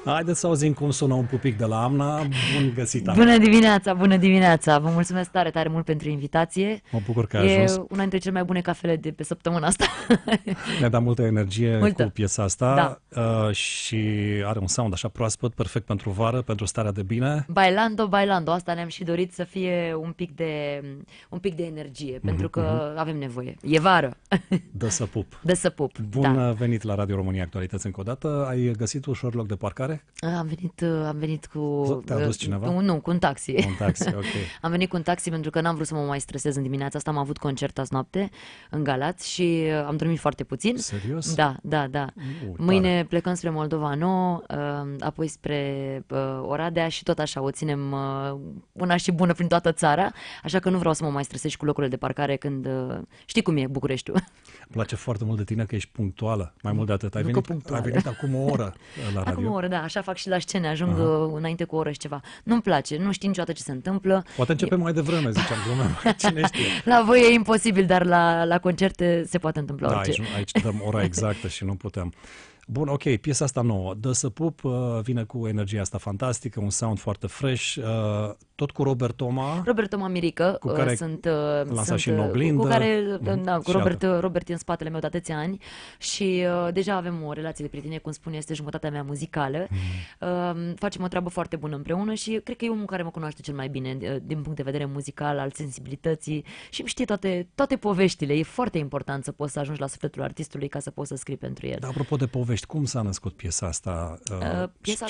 Haideți să auzim cum sună un pupic de la Amna. Bun găsit, Amna. Bună dimineața, bună dimineața! Vă mulțumesc tare, tare mult pentru invitație. Mă bucur că ai ajuns. E una dintre cele mai bune cafele de pe săptămâna asta. Ne-a dat multă energie Multă. cu piesa asta Da. și are un sound așa proaspăt, perfect pentru vară, pentru starea de bine. Bailando, bailando. Asta ne-am și dorit să fie un pic de energie, pentru că avem nevoie. E vară. Dă să pup. De să pup. Bun Da. venit la Radio România Actualități încă o dată. Ai găsit ușor loc de parcare? Am venit cu... Te-a adus cineva? Nu, cu un taxi. Un taxi, ok. Am venit cu un taxi pentru că n-am vrut să mă mai stresez în dimineața asta. Am avut concert azi noapte în Galați și am dormit foarte puțin. Serios? Da. Tare. Mâine plecăm spre Moldova Nouă, apoi spre Oradea și tot așa o ținem una și bună prin toată țara, așa că nu vreau să mă mai stresez și cu locurile de parcare când știi cum e Bucureștiul. Îmi place foarte mult de tine că ești punctuală, mai mult de atât. Ai Nu că venit, punctuală. ai venit acum o oră la radio. Acum o oră, da, așa fac și la scene, ajung înainte cu o oră și ceva. Nu-mi place, nu știi niciodată ce se întâmplă. Poate începem mai devreme, ziceam, glumeam. Cine știe? La voi e imposibil, dar la concerte se poate întâmpla Da, orice. aici dăm ora exactă și nu putem. Bun, ok, piesa asta nouă, Dă să pup, vine cu energia asta fantastică, un sound foarte fresh, tot cu Robert Toma. Robert Toma Mirică, Cu care lansat și în oglindă. cu care, da, cu Și Robert e în spatele meu de atâția ani și deja avem o relație de prietenie, cum spune, este jumătatea mea muzicală. Facem o treabă foarte bună împreună și cred că e omul care mă cunoaște cel mai bine din punct de vedere muzical, al sensibilității și îmi știe toate poveștile. E foarte important să poți să ajungi la sufletul artistului ca să poți să scrii pentru el. Dar apropo de povești, cum s-a născut piesa asta? Piesa